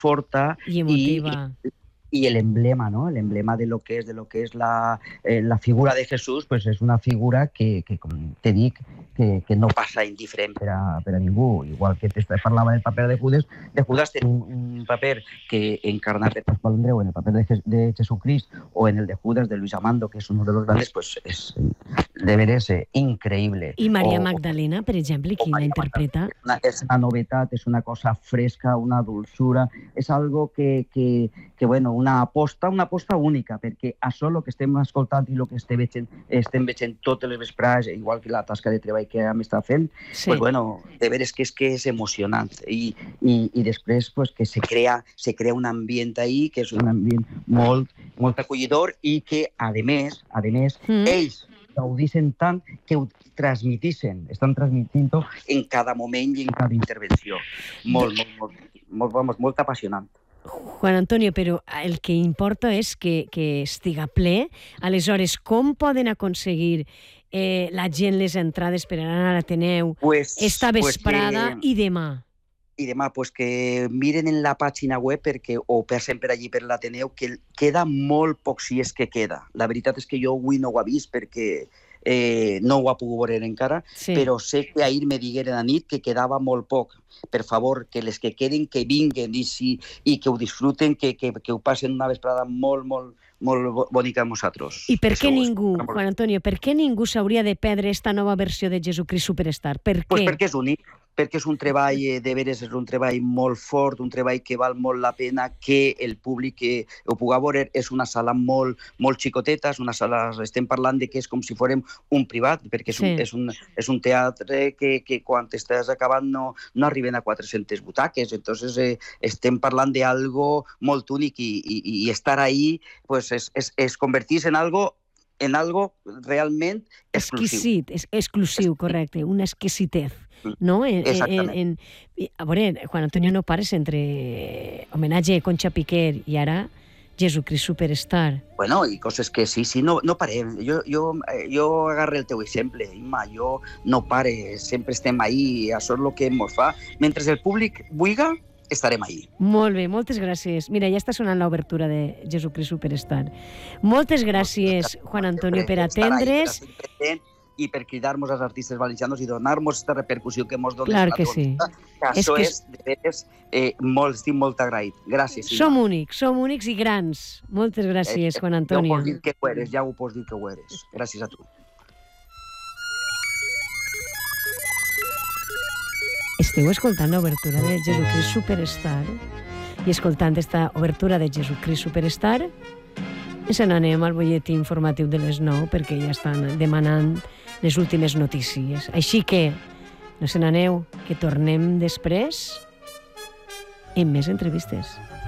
forta I emotiva. y el emblema, ¿no? El emblema de lo que es la figura de Jesús, pues és una figura que com te dic, que no passa indiferent per a ningú. Igual que parlava del paper de Judas té un paper que encarnat de Pascual Andreu en el paper de Jesucrist o en el de Judas de Luis Amando, que es uno de los grandes, pues es de veres increïble. I Maria Magdalena, per exemple, qui la interpreta? És una novetat, és una cosa fresca, una dulzura, és algo que bueno, una aposta única, perquè això el que estem escoltant i el que estem veient totes les vesprades, igual que la tasca de treball que hem estat fent, pues bueno, de veres que és emocionant. I després pues, que se crea un ambient ahí, que és un ambient molt acollidor i que, a més, ells gaudixen tant que ho estan transmitint-ho en cada moment i en cada intervenció. Molt apassionant. Juan Antonio, però el que importa és que estiga ple. Aleshores, com poden aconseguir la gent les entrades per anar a l'Ateneu esta vesprada i demà? I demà, pues que miren en la pàgina web o passen per allí per l'Ateneu, que queda molt poc, si és que queda. La veritat és que jo avui no ho he vist perquè no ho ha pogut veure encara, però sé que ahir me digueren a nit que quedava molt poc. Per favor, que les que queden, que vinguen i que ho disfruten, que ho passen una vesprada molt bonica amb nosaltres. I per què ningú, Juan Antonio, per què ningú s'hauria de perdre esta nova versió de Jesucrist Superstar? Per què? Pues perquè és únic, perquè és un treball, de veres, és un treball molt fort, un treball que val molt la pena que el públic ho pugui veure. És una sala molt xicoteta, és una sala, estem parlant de que és com si fórem un privat, perquè és un teatre que quan estàs acabant no arriben a 400 butaques, entonces estem parlant d'algo molt únic i estar ahí pues es convertir-se en algo realment exclusiu. Exclusiu, correcte, una exquisitez. No? Exactament. A veure, Juan Antonio, no pares entre homenatge a Concha Piquer i ara Jesucrist Superstar. Bueno, i coses que sí, no parem. Jo agarro el teu exemple, Imma, jo no pare, sempre estem ahí, això és el que ens fa. Mentre el públic vulga, estarem ahí. Molt bé, moltes gràcies. Mira, ja està sonant l'obertura de Jesucrist Superstar. Moltes gràcies, Juan Antonio, per atendre's. I per cridar-nos als artistes valencianos i donar-nos aquesta repercussió que ens dona. Clar que sí. Això és, de veres, estic molt agraït. Gràcies. Som únics i grans. Moltes gràcies, Juan Antonio. Ja ho pots dir que ho eres. Gràcies a tu. Esteu escoltant l'obertura de Jesucrist Superstar i escoltant esta obertura de Jesucrist Superstar ens n'anem al butlletí informatiu de les 9 perquè ja estan demanant les últimes notícies. Així que no se n'aneu, que tornem després amb més entrevistes.